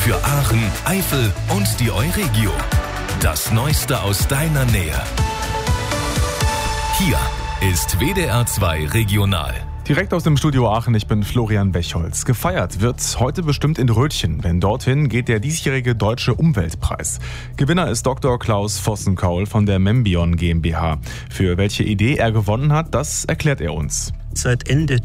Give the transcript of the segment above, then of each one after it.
für Aachen, Eifel und die Euregio. Das Neueste aus deiner Nähe. Hier ist WDR 2 Regional. Direkt aus dem Studio Aachen, ich bin Florian Bechholz. Gefeiert wird heute bestimmt in Rötchen, denn dorthin geht der diesjährige Deutsche Umweltpreis. Gewinner ist Dr. Klaus Vossenkaul von der Membion GmbH. Für welche Idee er gewonnen hat, das erklärt er uns. Seit Ende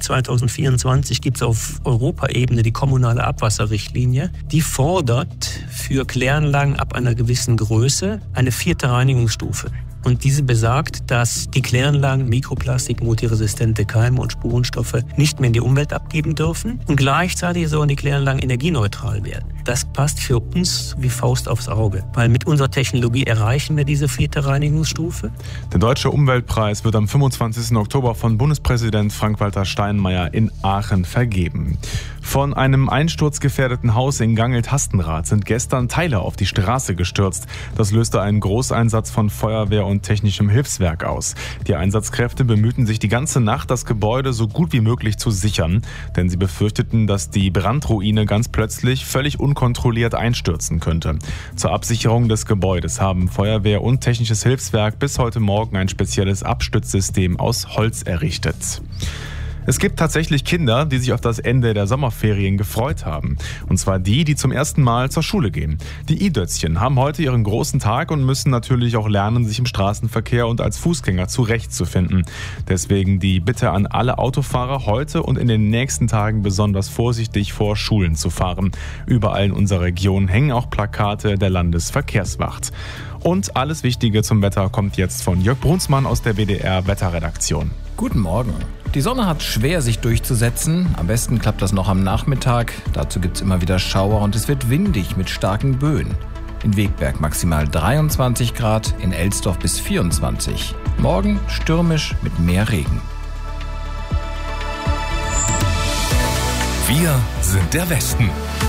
2024 gibt es auf Europaebene die kommunale Abwasserrichtlinie. Die fordert für Kläranlagen ab einer gewissen Größe eine 4. Reinigungsstufe. Und diese besagt, dass die Kläranlagen Mikroplastik, multiresistente Keime und Spurenstoffe nicht mehr in die Umwelt abgeben dürfen. Und gleichzeitig sollen die Kläranlagen energieneutral werden. Das passt für uns wie Faust aufs Auge, weil mit unserer Technologie erreichen wir diese 4. Reinigungsstufe. Der Deutsche Umweltpreis wird am 25. Oktober von Bundespräsident Frank-Walter Steinmeier in Aachen vergeben. Von einem einsturzgefährdeten Haus in Gangelt-Hastenrath sind gestern Teile auf die Straße gestürzt. Das löste einen Großeinsatz von Feuerwehr und technischem Hilfswerk aus. Die Einsatzkräfte bemühten sich die ganze Nacht, das Gebäude so gut wie möglich zu sichern, denn sie befürchteten, dass die Brandruine ganz plötzlich völlig unkontrolliert einstürzen könnte. Zur Absicherung des Gebäudes haben Feuerwehr und technisches Hilfswerk bis heute Morgen ein spezielles Abstützsystem aus Holz errichtet. Es gibt tatsächlich Kinder, die sich auf das Ende der Sommerferien gefreut haben. Und zwar die zum ersten Mal zur Schule gehen. Die I-Dötzchen haben heute ihren großen Tag und müssen natürlich auch lernen, sich im Straßenverkehr und als Fußgänger zurechtzufinden. Deswegen die Bitte an alle Autofahrer, heute und in den nächsten Tagen besonders vorsichtig vor Schulen zu fahren. Überall in unserer Region hängen auch Plakate der Landesverkehrswacht. Und alles Wichtige zum Wetter kommt jetzt von Jörg Brunsmann aus der WDR Wetterredaktion. Guten Morgen. Die Sonne hat schwer, sich durchzusetzen. Am besten klappt das noch am Nachmittag. Dazu gibt es immer wieder Schauer und es wird windig mit starken Böen. In Wegberg maximal 23 Grad, in Elsdorf bis 24. Morgen stürmisch mit mehr Regen. Wir sind der Westen.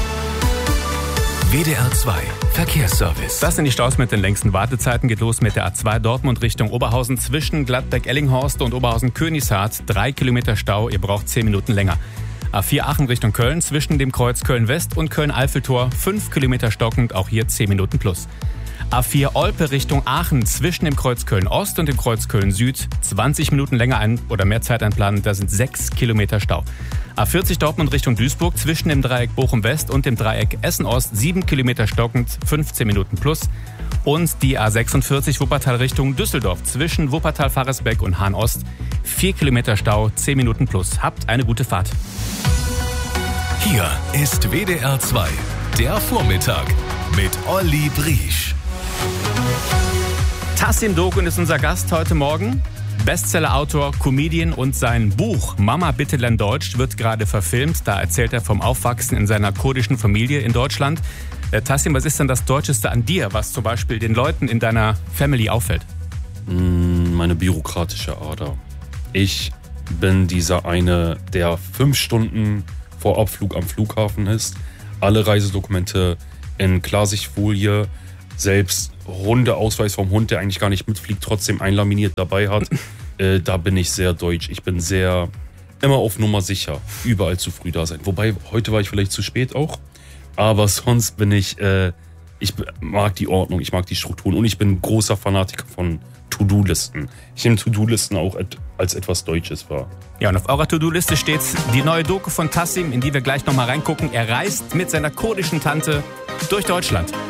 WDR 2 Verkehrsservice. Das sind die Staus mit den längsten Wartezeiten. Geht los mit der A2 Dortmund Richtung Oberhausen zwischen Gladbeck-Ellinghorst und Oberhausen-Königshardt. 3 Kilometer Stau, ihr braucht 10 Minuten länger. A4 Aachen Richtung Köln zwischen dem Kreuz Köln-West und Köln-Eiffeltor. 5 Kilometer stockend, auch hier 10 Minuten plus. A4 Olpe Richtung Aachen zwischen dem Kreuz Köln-Ost und dem Kreuz Köln-Süd. 20 Minuten länger oder mehr Zeit einplanen, da sind 6 Kilometer Stau. A40 Dortmund Richtung Duisburg zwischen dem Dreieck Bochum-West und dem Dreieck Essen-Ost. 7 Kilometer stockend, 15 Minuten plus. Und die A46 Wuppertal Richtung Düsseldorf zwischen Wuppertal-Faresbeck und Hahn-Ost. 4 Kilometer Stau, 10 Minuten plus. Habt eine gute Fahrt. Hier ist WDR 2, der Vormittag mit Olli Briesch. Tassim Dokun ist unser Gast heute Morgen. Bestseller-Autor, Comedian und sein Buch Mama bitte lern Deutsch wird gerade verfilmt. Da erzählt er vom Aufwachsen in seiner kurdischen Familie in Deutschland. Tassim, was ist denn das Deutscheste an dir, was zum Beispiel den Leuten in deiner Family auffällt? Meine bürokratische Ader. Ich bin dieser eine, der 5 Stunden vor Abflug am Flughafen ist, alle Reisedokumente in Klarsichtfolie, selbst Hundeausweis vom Hund, der eigentlich gar nicht mitfliegt, trotzdem einlaminiert dabei hat. Da bin ich sehr deutsch. Ich bin sehr immer auf Nummer sicher, überall zu früh da sein. Wobei, heute war ich vielleicht zu spät auch, aber sonst bin ich mag die Ordnung, ich mag die Strukturen und ich bin großer Fanatiker von To-Do-Listen. Ich nehme To-Do-Listen auch als etwas Deutsches wahr. Ja, und auf eurer To-Do-Liste steht die neue Doku von Tassim, in die wir gleich nochmal reingucken. Er reist mit seiner kurdischen Tante durch Deutschland.